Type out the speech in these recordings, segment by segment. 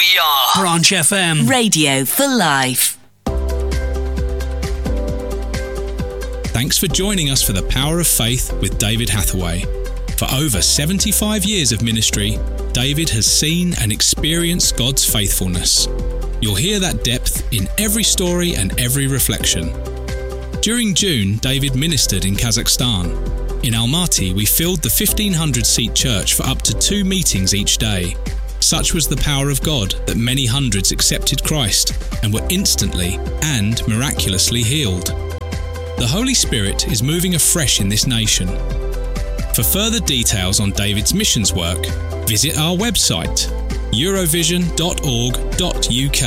We are Branch FM. Radio for life. Thanks for joining us for The Power of Faith with David Hathaway. For over 75 years of ministry, David has seen and experienced God's faithfulness. You'll hear that depth in every story and every reflection. During June, David ministered in Kazakhstan. In Almaty, we filled the 1,500-seat church for up to 2 meetings each day. Such was the power of God that many hundreds accepted Christ and were instantly and miraculously healed. The Holy Spirit is moving afresh in this nation. For further details on David's missions work, visit our website, eurovision.org.uk.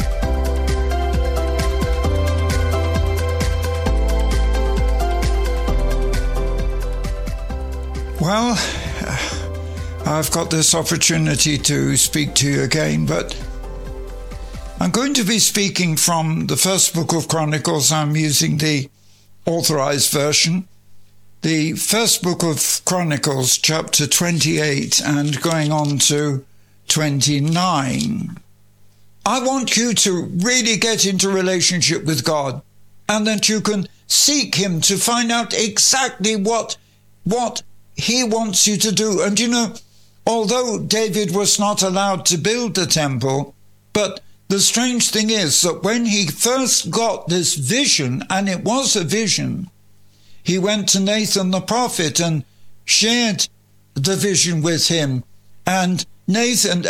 Well, I've got this opportunity to speak to you again, but I'm going to be speaking from the first book of Chronicles. I'm using the authorized version. The first book of Chronicles, chapter 28, and going on to 29. I want you to really get into relationship with God, and that you can seek Him to find out exactly what He wants you to do. And you know, although David was not allowed to build the temple, but the strange thing is that when he first got this vision, and it was a vision, he went to Nathan the prophet and shared the vision with him. And Nathan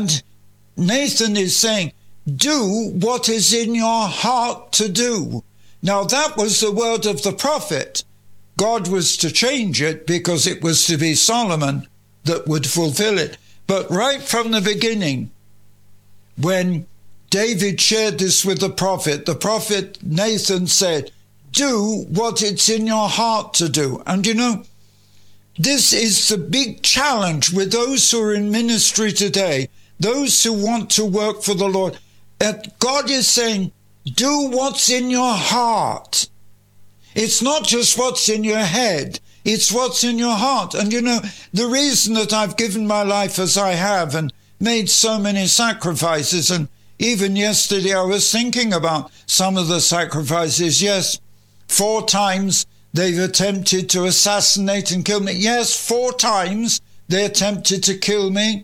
is saying, do what is in your heart to do. Now that was the word of the prophet. God was to change it because it was to be Solomon that would fulfill it. But right from the beginning, when David shared this with the prophet Nathan said, do what it's in your heart to do. And you know, this is the big challenge with those who are in ministry today, those who want to work for the Lord. God is saying, do what's in your heart. It's not just what's in your head, it's what's in your heart. And you know, the reason that I've given my life as I have and made so many sacrifices, and even yesterday I was thinking about some of the sacrifices. Yes, 4 times they've attempted to assassinate and kill me. Yes, 4 times they attempted to kill me.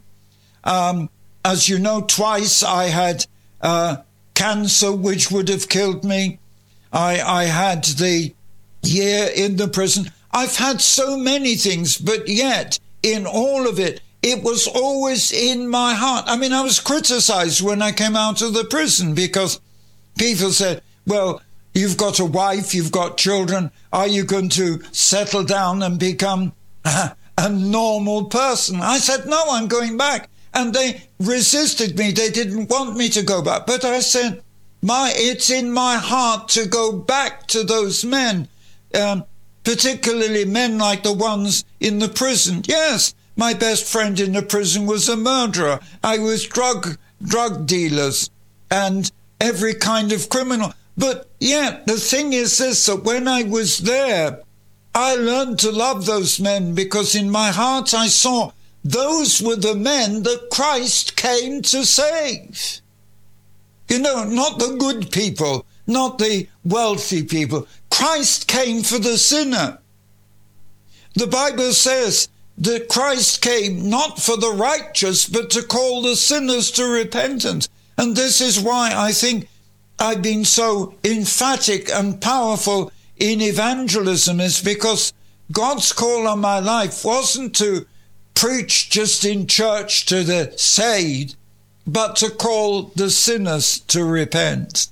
As you know, twice I had cancer, which would have killed me. I had the year in the prison. I've had so many things, but yet in all of it, it was always in my heart. I mean, I was criticized when I came out of the prison because people said, well, you've got a wife, you've got children. Are you going to settle down and become a normal person? I said, no, I'm going back. And they resisted me. They didn't want me to go back. But I said, it's in my heart to go back to those men, particularly men like the ones in the prison. Yes, my best friend in the prison was a murderer. I was drug dealers and every kind of criminal. But yet, the thing is this, that when I was there, I learned to love those men because in my heart I saw those were the men that Christ came to save. You know, not the good people, not the wealthy people. Christ came for the sinner. The Bible says that Christ came not for the righteous, but to call the sinners to repentance. And this is why I think I've been so emphatic and powerful in evangelism, is because God's call on my life wasn't to preach just in church to the saved, but to call the sinners to repent.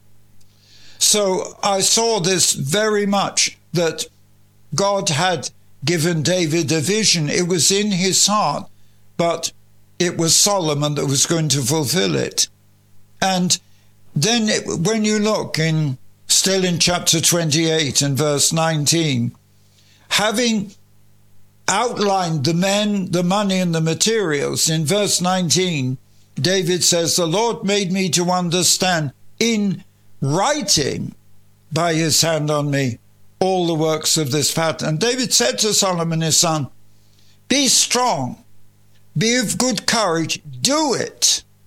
So I saw this very much, that God had given David a vision. It was in his heart, but it was Solomon that was going to fulfill it. And then when you look still in chapter 28 and verse 19, having outlined the men, the money and the materials, in verse 19, David says, the Lord made me to understand in writing by his hand on me all the works of this pattern. And David said to Solomon his son, be strong, be of good courage, do it.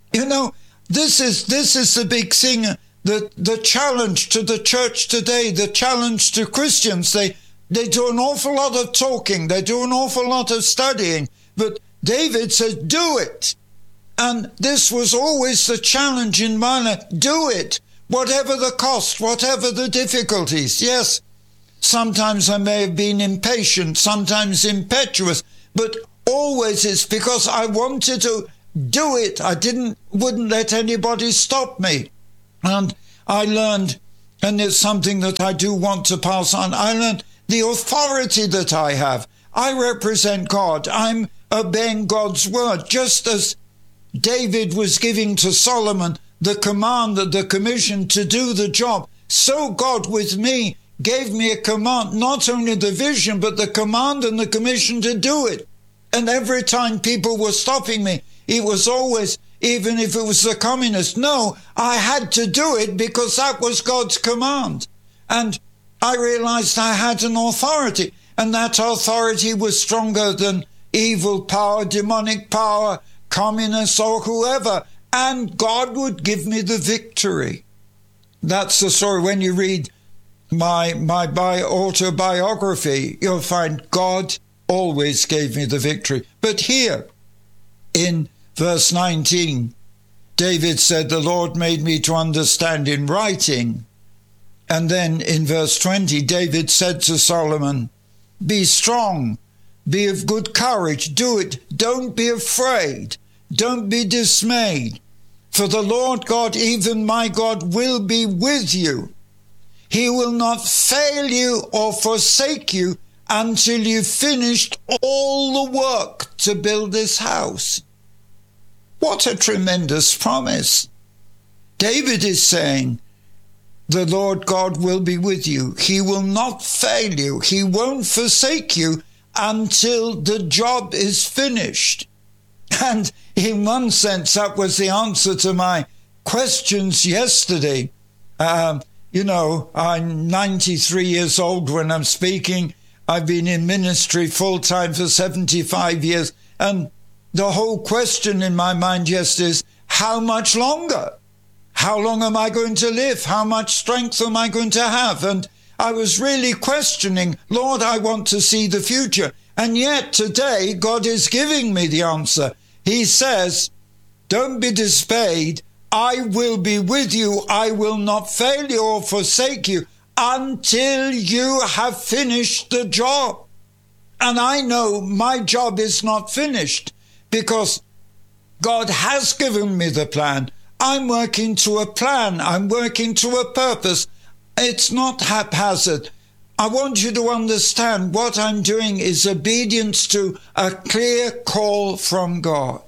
You know, this is the big thing, the challenge to the church today, the challenge to Christians. They do an awful lot of talking, they do an awful lot of studying, but David said, do it. And this was always the challenge in my life. Do it, whatever the cost, whatever the difficulties. Yes, sometimes I may have been impatient, sometimes impetuous, but always it's because I wanted to do it. I wouldn't let anybody stop me. And I learned, and it's something that I do want to pass on, I learned the authority that I have. I represent God. I'm obeying God's word, just as David was giving to Solomon the command, the commission to do the job. So God with me gave me a command, not only the vision, but the command and the commission to do it. And every time people were stopping me, it was always, even if it was the communist, no, I had to do it because that was God's command. And I realized I had an authority, and that authority was stronger than evil power, demonic power, communists or whoever, and God would give me the victory. That's the story. When you read my autobiography, you'll find God always gave me the victory. But here, in verse 19, David said, the Lord made me to understand in writing. And then in verse 20, David said to Solomon, be strong, be of good courage, do it, don't be afraid, don't be dismayed, for the Lord God, even my God, will be with you. He will not fail you or forsake you until you've finished all the work to build this house. What a tremendous promise. David is saying, the Lord God will be with you. He will not fail you. He won't forsake you until the job is finished. And in one sense, that was the answer to my questions yesterday. You know, I'm 93 years old when I'm speaking. I've been in ministry full-time for 75 years. And the whole question in my mind yesterday is, how much longer? How long am I going to live? How much strength am I going to have? And I was really questioning, Lord, I want to see the future. And yet today, God is giving me the answer. He says, don't be dismayed. I will be with you. I will not fail you or forsake you until you have finished the job. And I know my job is not finished because God has given me the plan. I'm working to a plan. I'm working to a purpose. It's not haphazard. I want you to understand what I'm doing is obedience to a clear call from God.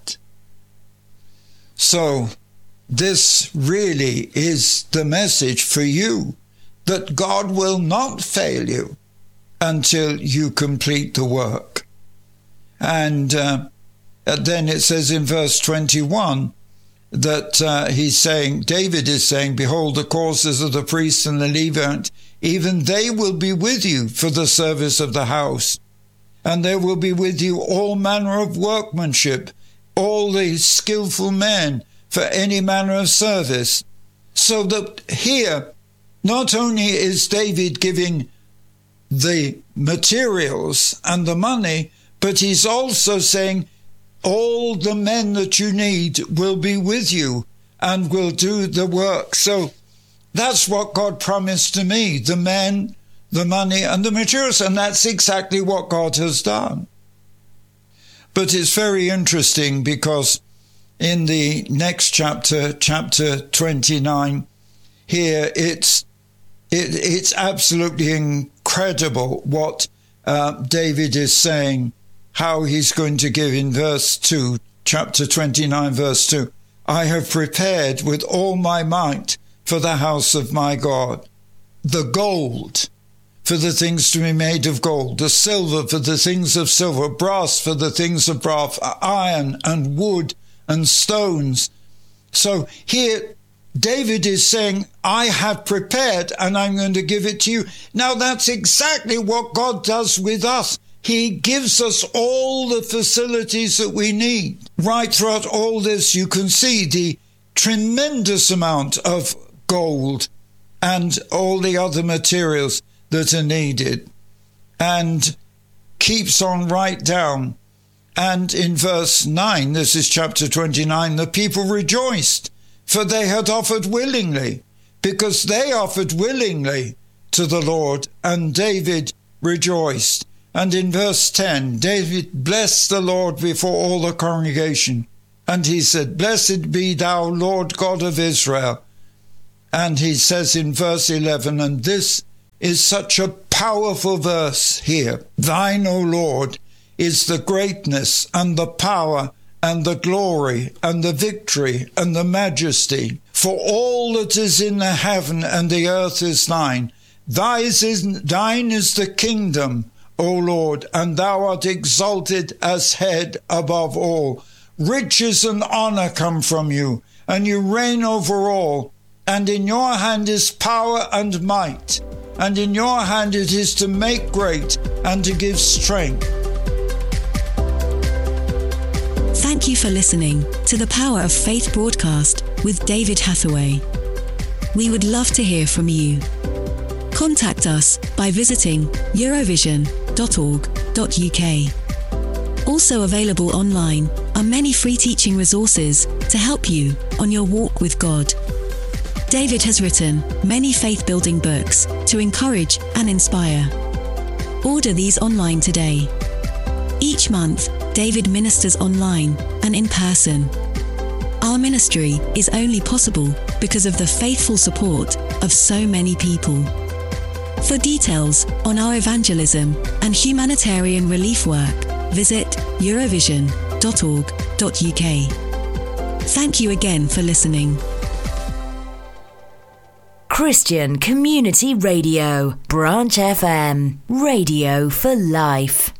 So this really is the message for you, that God will not fail you until you complete the work. And then it says in verse 21 that he's saying, David is saying, behold, the courses of the priests and the Levite, even they will be with you for the service of the house. And there will be with you all manner of workmanship, all the skillful men for any manner of service. So that here, not only is David giving the materials and the money, but he's also saying, all the men that you need will be with you and will do the work. So that's what God promised to me, the men, the money and the materials. And that's exactly what God has done. But it's very interesting because in the next chapter, chapter 29, here it's absolutely incredible what David is saying, how he's going to give in verse 2, chapter 29, verse 2. I have prepared with all my might for the house of my God, the gold for the things to be made of gold, the silver for the things of silver, brass for the things of brass, iron and wood and stones. So here David is saying, I have prepared and I'm going to give it to you. Now that's exactly what God does with us. He gives us all the facilities that we need. right throughout all this, you can see the tremendous amount of gold and all the other materials that are needed, and keeps on right down. And in verse 9, this is chapter 29, the people rejoiced, for they had offered willingly, because they offered willingly to the Lord, and David rejoiced. And in verse 10, David blessed the Lord before all the congregation, and he said, Blessed be thou, Lord God of Israel. And he says in verse 11, and this is such a powerful verse here, Thine, O Lord, is the greatness and the power and the glory and the victory and the majesty. For all that is in the heaven and the earth is thine. Thine is the kingdom, O Lord, and thou art exalted as head above all. Riches and honour come from you, and you reign over all. And in your hand is power and might, and in your hand it is to make great and to give strength. Thank you for listening to the Power of Faith broadcast with David Hathaway. We would love to hear from you. Contact us by visiting eurovision.org.uk. Also available online are many free teaching resources to help you on your walk with God. David has written many faith-building books to encourage and inspire. Order these online today. Each month, David ministers online and in person. Our ministry is only possible because of the faithful support of so many people. For details on our evangelism and humanitarian relief work, visit eurovision.org.uk. Thank you again for listening. Christian Community Radio, Branch FM, Radio for Life.